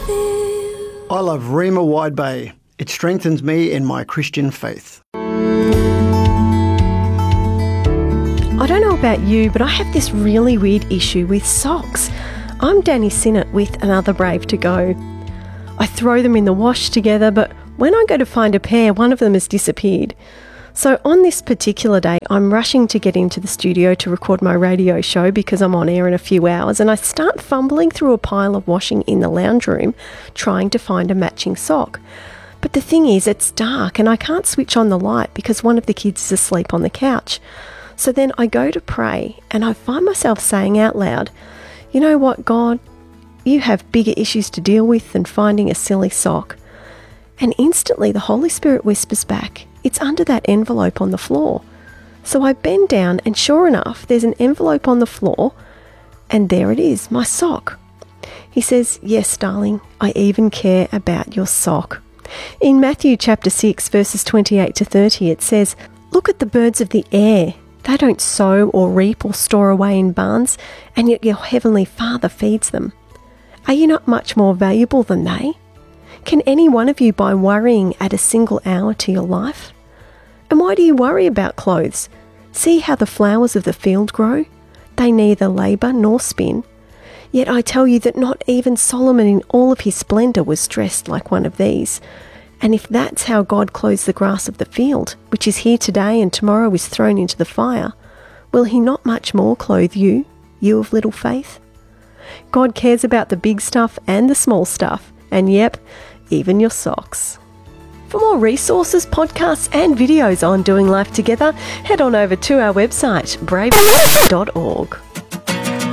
I love Rima Wide Bay. It strengthens me in my Christian faith. I don't know about you, but I have this really weird issue with socks. I'm Danny Sinnott with Another Brave to Go. I throw them in the wash together, but when I go to find a pair, one of them has disappeared. So on this particular day, I'm rushing to get into the studio to record my radio show because I'm on air in a few hours, and I start fumbling through a pile of washing in the lounge room, trying to find a matching sock. But the thing is, it's dark and I can't switch on the light because one of the kids is asleep on the couch. So then I go to pray and I find myself saying out loud, "You know what, God? You have bigger issues to deal with than finding a silly sock." And instantly the Holy Spirit whispers back, "It's under that envelope on the floor." So I bend down and sure enough, there's an envelope on the floor and there it is, my sock. He says, "Yes, darling, I even care about your sock." In Matthew chapter 6, verses 28 to 30, it says, "Look at the birds of the air. They don't sow or reap or store away in barns, and yet your heavenly Father feeds them. Are you not much more valuable than they? Can any one of you, by worrying, add a single hour to your life? And why do you worry about clothes? See how the flowers of the field grow? They neither labour nor spin. Yet I tell you that not even Solomon in all of his splendour was dressed like one of these. And if that's how God clothes the grass of the field, which is here today and tomorrow is thrown into the fire, will he not much more clothe you, you of little faith?" God cares about the big stuff and the small stuff, and yep, even your socks. For more resources, podcasts and videos on doing life together, head on over to our website, brave.org.